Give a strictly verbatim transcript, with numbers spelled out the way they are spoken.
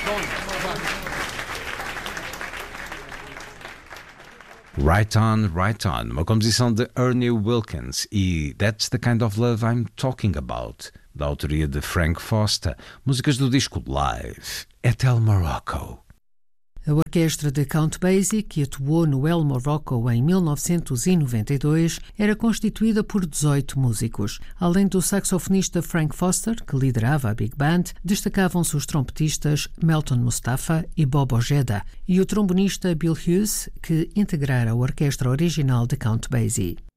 Right On, Right On, uma composição de Ernie Wilkins e That's the Kind of Love I'm Talking About, da autoria de Frank Foster, músicas do disco Live, at El Morocco. A orquestra de Count Basie, que atuou no El Morocco em mil novecentos e noventa e dois, era constituída por dezoito músicos. Além do saxofonista Frank Foster, que liderava a Big Band, destacavam-se os trompetistas Melton Mustafa e Bob Ojeda, e o trombonista Bill Hughes, que integrara a orquestra original de Count Basie.